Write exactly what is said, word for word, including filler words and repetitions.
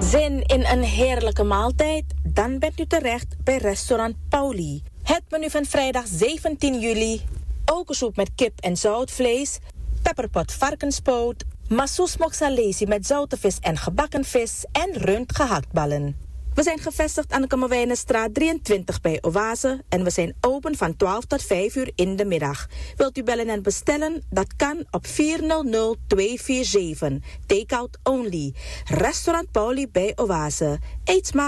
Zin in een heerlijke maaltijd? Dan bent u terecht bij restaurant Pauli. Het menu van vrijdag zeventien juli. Okensoep met kip en zoutvlees. Pepperpot varkenspoot. Massoes moksalesi met zoute vis en gebakken vis. En rund gehaktballen. We zijn gevestigd aan de Kammerwijnenstraat drieëntwintig bij Oase. En we zijn open van twaalf tot vijf uur in de middag. Wilt u bellen en bestellen? Dat kan op vier nul nul twee vier zeven. Takeout only. Restaurant Pauli bij Oase. Eet smakelijk.